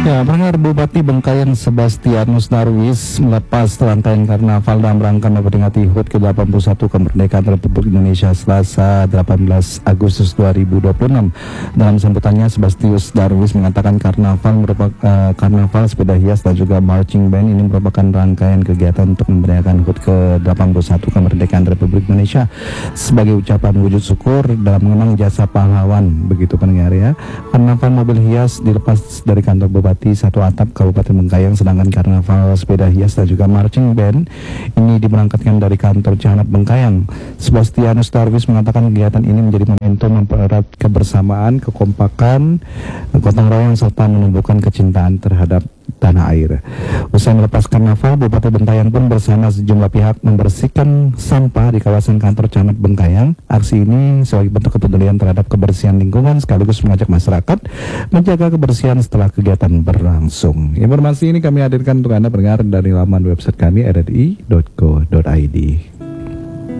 Ya, pendengar, Bupati Bengkayang Sebastianus Darwis melepas rangkaian karnaval dalam rangka memperingati HUT ke-81 kemerdekaan Republik Indonesia Selasa 18 Agustus 2026. Dalam sambutannya, Sebastianus Darwis mengatakan karnaval sepeda hias dan juga marching band ini merupakan rangkaian kegiatan untuk memeriahkan HUT ke-81 kemerdekaan Republik Indonesia sebagai ucapan wujud syukur dalam mengenang jasa pahlawan. Begitu pendengar ya. Karnaval mobil hias dilepas dari kantor Bupati Satu Atap Kabupaten Bengkayang, sedangkan karnaval sepeda hias dan juga marching band ini diberangkatkan dari kantor Cahanap Bengkayang. Sebastianus Darwis mengatakan kegiatan ini menjadi momentum mempererat kebersamaan, kekompakan, gotong royong serta menumbuhkan kecintaan terhadap tanah air. Usai melepas karnaval, Bupati Bengkayang pun bersama sejumlah pihak membersihkan sampah di kawasan kantor Cahanap Bengkayang. Aksi ini sebagai bentuk kepedulian terhadap kebersihan lingkungan sekaligus mengajak masyarakat menjaga kebersihan setelah kegiatan berlangsung. Informasi ini kami hadirkan untuk Anda pendengar dari laman website kami rri.co.id.